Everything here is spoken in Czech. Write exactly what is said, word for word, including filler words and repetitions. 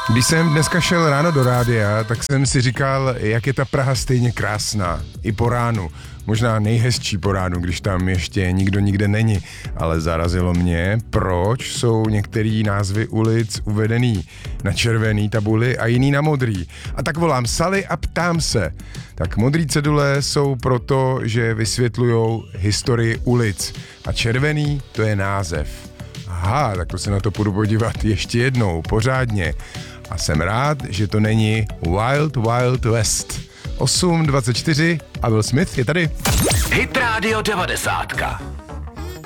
Když jsem dneska šel ráno do rádia, tak jsem si říkal, jak je ta Praha stejně krásná. I po ránu. Možná nejhezčí po ránu, když tam ještě nikdo nikde není. Ale zarazilo mě, proč jsou některé názvy ulic uvedený na červený tabuli a jiný na modrý. A tak volám Sally a ptám se. Tak modrý cedule jsou proto, že vysvětlujou historii ulic. A červený to je název. Aha, tak to se na to půjdu podívat ještě jednou, pořádně. A jsem rád, že to není Wild Wild West. osm dvacet čtyři a Will Smith je tady. Hit Radio devadesátka.